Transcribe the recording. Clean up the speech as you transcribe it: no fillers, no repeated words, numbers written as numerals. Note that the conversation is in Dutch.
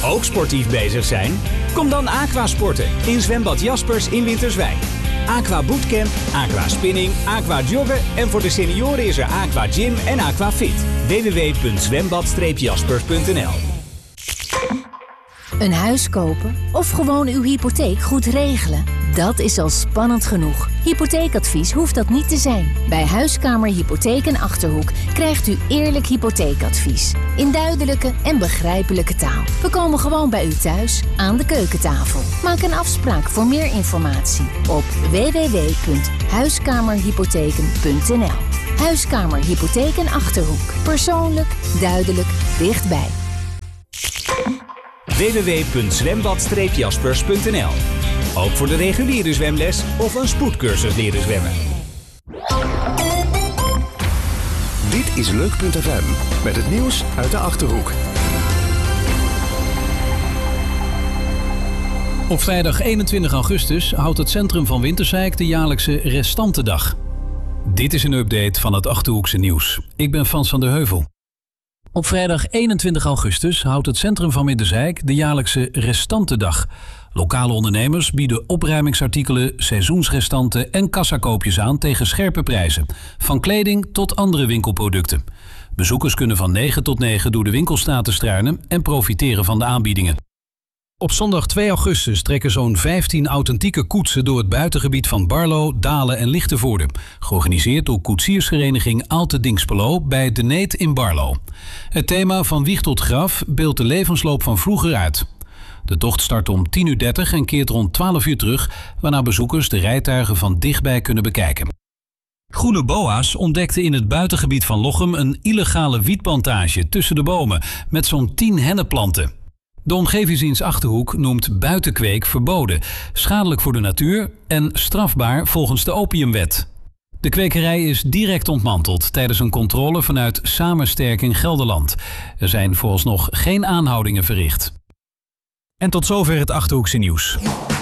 Ook sportief bezig zijn? Kom dan aquasporten in zwembad Jaspers in Winterswijk. Aqua Bootcamp, Aqua Spinning, Aqua Joggen en voor de senioren is er Aqua Gym en Aqua Fit. www.zwembad-jaspers.nl. Een huis kopen of gewoon uw hypotheek goed regelen? Dat is al spannend genoeg. Hypotheekadvies hoeft dat niet te zijn. Bij Huiskamer Hypotheek en Achterhoek krijgt u eerlijk hypotheekadvies. In duidelijke en begrijpelijke taal. We komen gewoon bij u thuis, aan de keukentafel. Maak een afspraak voor meer informatie op www.huiskamerhypotheken.nl. Huiskamer Hypotheek en Achterhoek. Persoonlijk, duidelijk, dichtbij. www.zwembad-jaspers.nl. Ook voor de reguliere zwemles of een spoedcursus leren zwemmen. Dit is Leuk.fm met het nieuws uit de Achterhoek. Op vrijdag 21 augustus houdt het centrum van Winterswijk de jaarlijkse Restantendag. Dit is een update van het Achterhoekse nieuws. Ik ben Frans van der Heuvel. Op vrijdag 21 augustus houdt het centrum van Winterswijk de jaarlijkse Restantendag. Lokale ondernemers bieden opruimingsartikelen, seizoensrestanten en kassakoopjes aan tegen scherpe prijzen. Van kleding tot andere winkelproducten. Bezoekers kunnen van 9 tot 9 door de winkelstraten struinen en profiteren van de aanbiedingen. Op zondag 2 augustus trekken zo'n 15 authentieke koetsen door het buitengebied van Barlo, Dalen en Lichtenvoorde. Georganiseerd door koetsiersvereniging Aalte Dinxperlo bij De Neet in Barlo. Het thema Van wieg tot graf beeldt de levensloop van vroeger uit. De tocht start om 10:30 en keert rond 12 uur terug, waarna bezoekers de rijtuigen van dichtbij kunnen bekijken. Groene boa's ontdekten in het buitengebied van Lochem een illegale wietplantage tussen de bomen met zo'n 10 hennepplanten. De Omgevingsdienst Achterhoek noemt buitenkweek verboden, schadelijk voor de natuur en strafbaar volgens de opiumwet. De kwekerij is direct ontmanteld tijdens een controle vanuit Samensterking Gelderland. Er zijn vooralsnog geen aanhoudingen verricht. En tot zover het Achterhoekse nieuws.